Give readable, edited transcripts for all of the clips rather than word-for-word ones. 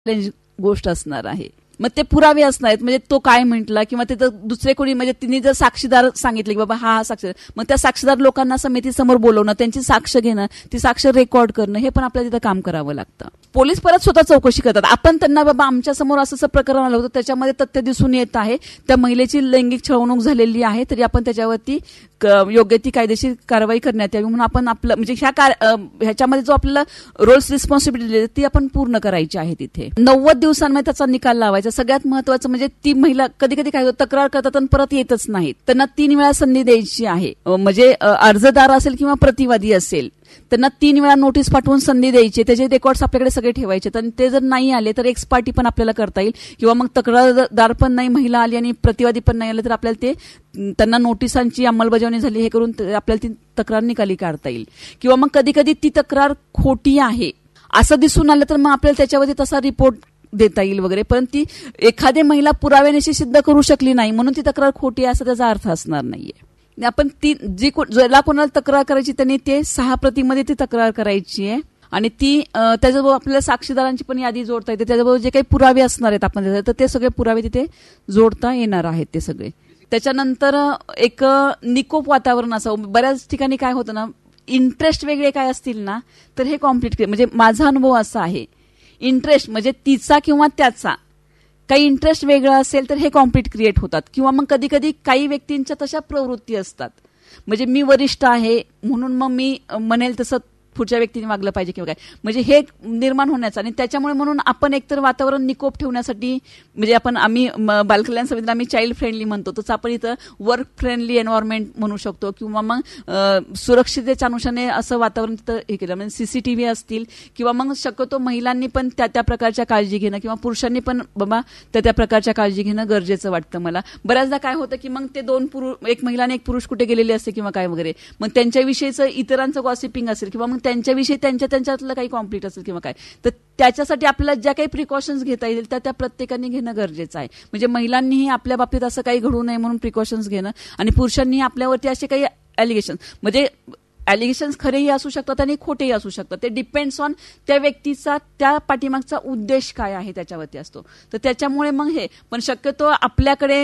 गोष्ट असणार आहे. मग ते पुरावे असणार आहेत, म्हणजे तो काय म्हटला किंवा ते दुसरे कोणी, म्हणजे तिने जर साक्षीदार सांगितले की बाबा हा साक्षीदार, मग त्या साक्षीदार लोकांना समितीसमोर बोलवणं, त्यांची साक्ष घेणं, ती साक्ष रेकॉर्ड करणं, हे पण आपल्याला तिथं काम करावं लागतं. पोलीस परत स्वतः चौकशी करतात. आपण त्यांना बाबा आमच्या समोर असं प्रकरण आलं होतं, त्याच्यामध्ये तथ्य दिसून येत आहे, त्या महिलेची लैंगिक छळवणूक झालेली आहे, तरी आपण त्याच्यावरती योग्य ती कायदेशीर कारवाई करण्यात यावी म्हणून आपण आपलं म्हणजे ह्याच्यामध्ये जो आपल्याला रोल्स रिस्पॉन्सिबिलिटी ती आपण पूर्ण करायची आहे. तिथे 90 दिवसांमध्ये त्याचा निकाल लावायचा. सगळ्यात महत्वाचं म्हणजे ती महिला कधी कधी काय होतं, तक्रार करतात आणि परत येतच नाहीत. त्यांना 3 वेळा संधी द्यायची आहे. म्हणजे अर्जदार असेल किंवा प्रतिवादी असेल, त्यांना 3 वेळा नोटीस पाठवून संधी द्यायची. त्याचे रेकॉर्ड्स आपल्याकडे सगळे ठेवायचे. आणि ते जर नाही आले तर एक्स पार्टी पण आपल्याला करता येईल, किंवा मग तक्रारदार पण नाही, महिला आली आणि प्रतिवादी पण नाही आले तर आपल्याला ते त्यांना नोटिसांची अंमलबजावणी झाली हे करून आपल्याला ती तक्रार निकाली काढता येईल. किंवा मग कधी कधी ती तक्रार खोटी आहे असं दिसून आलं तर मग आपल्याला त्याच्यावरती तसा रिपोर्ट देता येईल वगैरे. पण ती एखादी महिला पुराव्यानिशी सिद्ध करू शकली नाही म्हणून ती तक्रार खोटी आहे असा त्याचा अर्थ असणार नाहीये. आपण ती ज्याला कोणाला तक्रार करायची त्यांनी ते 6 प्रतीमध्ये ती तक्रार करायची आहे. आणि ती त्याच्याबरोबर आपल्याला साक्षीदारांची पण यादी जोडता येते. त्याच्याबरोबर जे काही पुरावे असणार आहेत आपण तर ते सगळे पुरावे तिथे जोडता येणार आहेत ते सगळे. त्याच्यानंतर एक निकोप वातावरण असं बऱ्याच ठिकाणी काय होतं ना, इंटरेस्ट वेगळे काय असतील ना तर हे कॉम्प्लीट, म्हणजे माझा अनुभव असा आहे, इंटरेस्ट म्हणजे तिचा किंवा त्याचा काही इंटरेस्ट वेगळा असेल तर हे कॉन्फ्लिक्ट क्रिएट होतात. किंवा मग कधी कधी काही व्यक्तींच्या तशा प्रवृत्ती असतात, म्हणजे मी वरिष्ठ आहे म्हणून मग मी म्हणेल तसं पुढच्या व्यक्तीने वागलं पाहिजे किंवा काय, म्हणजे हे निर्माण होण्याचं. आणि त्याच्यामुळे म्हणून आपण एकतर वातावरण निकोप ठेवण्यासाठी, म्हणजे आम्ही बालकल्याण समितीला आम्ही चाइल्ड फ्रेंडली म्हणतो, तसं आपण इथं वर्क फ्रेंडली एन्व्हायरमेंट म्हणू शकतो. किंवा मग सुरक्षिततेच्या अनुषंगाने असं वातावरण तिथं हे केलं, म्हणजे सीसीटीव्ही असतील, किंवा मग शक्यतो महिलांनी पण त्या प्रकारच्या काळजी घेणं, किंवा पुरुषांनी पण बाबा त्या प्रकारच्या काळजी घेणं गरजेचं वाटतं मला. बऱ्याचदा काय होतं की मग ते 2 पुरुष, एक महिला आणि एक पुरुष कुठे गेलेले असते किंवा काय वगैरे, मग त्यांच्याविषयीचं इतरांचं गॉसिपिंग असेल, किंवा मग त्यांच्याविषयी त्यांच्यातलं काही कॉन्फ्लिक्ट असेल किंवा काय, तर त्याच्यासाठी आपल्याला ज्या काही प्रिकॉशन्स घेता येईल त्या प्रत्येकाने घेणं गरजेचं आहे. म्हणजे महिलांनीही आपल्या बाबतीत असं काही घडू नये म्हणून प्रिकॉशन्स घेणं, आणि पुरुषांनीही आपल्यावरती असे काही ॲलिगेशन, म्हणजे ॲलिगेशन्स खरेही असू शकतात आणि खोटेही असू शकतात. ते डिपेंड्स ऑन त्या व्यक्तीचा त्या पाठीमागचा उद्देश काय आहे त्याच्यावरती असतो. तर त्याच्यामुळे मग हे पण शक्यतो आपल्याकडे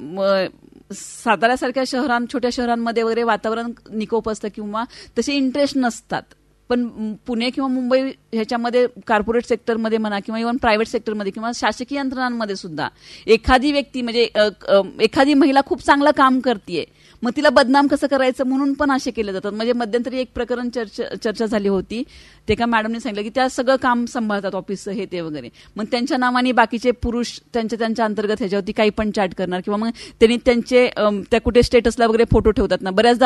साताऱ्यासारख्या छोट्या शहरांमध्ये वगैरे वातावरण निकोप असतं किंवा तसे इंटरेस्ट नसतात. पण पुणे किंवा मुंबई ह्याच्यामध्ये कॉर्पोरेट सेक्टरमध्ये म्हणा, किंवा इव्हन प्रायव्हेट सेक्टरमध्ये किंवा शासकीय यंत्रणांमध्ये सुद्धा एखादी व्यक्ती, म्हणजे एखादी महिला खूप चांगलं काम करते, मग तिला बदनाम कसं करायचं म्हणून पण असे केले जातात. म्हणजे मध्यंतरी एक प्रकरण चर्चा झाली होती, ते का मॅडमने सांगितलं की त्या सगळं काम सांभाळतात ऑफिसचं हे ते वगैरे, मग त्यांच्या नावाने बाकीचे पुरुष त्यांच्या अंतर्गत ह्याच्यावरती काही पण चॅट करणार, किंवा मग त्यांनी त्यांचे त्या कुठे स्टेटसला वगैरे फोटो ठेवतात ना. बऱ्याचदा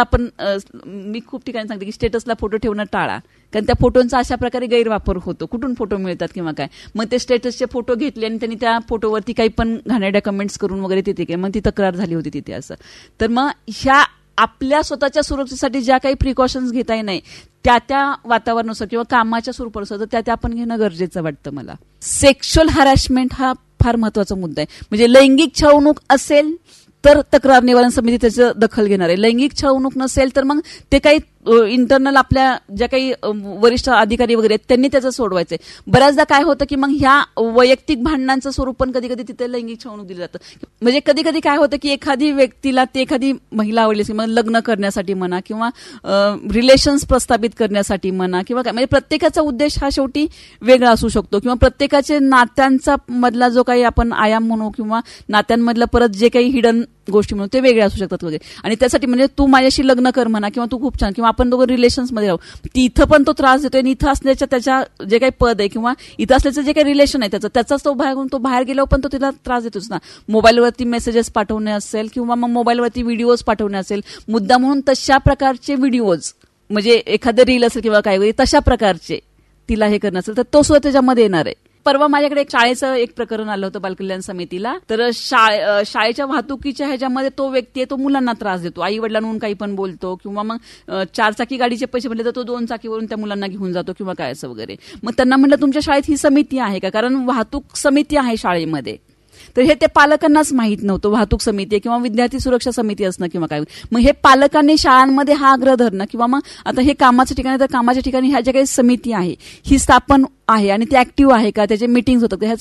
मी खूप ठिकाणी सांगते की स्टेटसला फोटो ठेवणं टाळा, कारण त्या फोटोंचा अशा प्रकारे गैरवापर होतो. कुठून फोटो मिळतात किंवा काय, मग ते स्टेटसचे फोटो घेतले आणि त्यांनी त्या फोटोवरती काही पण घाणेरड्या कमेंट्स करून वगैरे तिथे मग ती तक्रार झाली होती तिथे असं. तर मग ह्या आपल्या स्वतःच्या सुरक्षेसाठी ज्या काही प्रिकॉशन्स घेता येणार त्या वातावरणानुसार किंवा कामाच्या स्वरूपानुसार त्या आपण घेणं गरजेचं वाटतं मला. सेक्शुअल हॅरॅसमेंट हा फार महत्वाचा मुद्दा आहे. म्हणजे लैंगिक छळवणूक असेल तर तक्रार निवारण समिती त्याचं दखल घेणार आहे. लैंगिक छळवणूक नसेल तर मग ते काही इंटरनल आपल्या ज्या काही वरिष्ठ अधिकारी वगैरे आहेत त्यांनी त्याचं सोडवायचंय. बऱ्याचदा काय होतं की मग ह्या वैयक्तिक भांडणांचं स्वरूप पण कधी कधी तिथे लैंगिक छळवणूक दिलं जातं. म्हणजे कधी कधी काय होतं की एखादी व्यक्तीला ती एखादी महिला आवडली असेल, मग लग्न करण्यासाठी म्हणा, किंवा रिलेशन्स प्रस्थापित करण्यासाठी म्हणा, किंवा काय, म्हणजे प्रत्येकाचा उद्देश हा शेवटी वेगळा असू शकतो, किंवा प्रत्येकाचे नात्यांचा मधला जो काही आपण आयाम म्हणू, किंवा नात्यांमधलं परत जे काही हिडन गोष्टी म्हणून ते वेगळे असू शकतात वगैरे. आणि त्यासाठी म्हणजे तू माझ्याशी लग्न कर म्हणा, किंवा तू खूप छान, किंवा आपण दोघं रिलेशन्समध्ये राहू, तिथं पण तो त्रास देतोय, आणि इथं असल्याच्या त्याच्या जे काही पद आहे किंवा इथं असल्याचं जे काही रिलेशन आहे त्याचाच तो बाहेर गेल्यावर पण तो तिला त्रास देतोच ना. मोबाईलवरती मेसेजेस पाठवणे असेल, किंवा मग मोबाईलवरती व्हिडिओज पाठवणे असेल, मुद्दा म्हणून तशा प्रकारचे व्हिडिओज, म्हणजे एखादं रील असेल किंवा काय वगैरे तशा प्रकारचे तिला हे करणं असेल तर तो सुद्धा त्याच्यामध्ये येणार आहे. परवा माझ्याकडे शाळेचं एक प्रकरण आलं होतं बालकल्याण समितीला. तर शाळेच्या वाहतुकीच्या ह्याच्यामध्ये तो व्यक्ती आहे, तो मुलांना त्रास देतो, आई वडिलांवरून काही पण बोलतो, किंवा मग 4 चाकी गाडीचे पैसे भरले तर तो 2 चाकीवरून त्या मुलांना घेऊन जातो किंवा काय असं वगैरे. मग त्यांना म्हटलं तुमच्या शाळेत ही समिती आहे का, कारण वाहतूक समिती आहे शाळेमध्ये. तर हे ते पालकांनाच माहीत नव्हतं, वाहतूक समिती किंवा विद्यार्थी सुरक्षा समिती असणं किंवा काय. मग हे पालकांनी शाळांमध्ये हा आग्रह धरणं, किंवा मग आता हे कामाच्या ठिकाणी तर कामाच्या ठिकाणी ह्या ज्या काही समिती आहे ही स्थापन आहे आणि ती ऍक्टिव्ह आहे का, त्याचे मीटिंग्स होतात,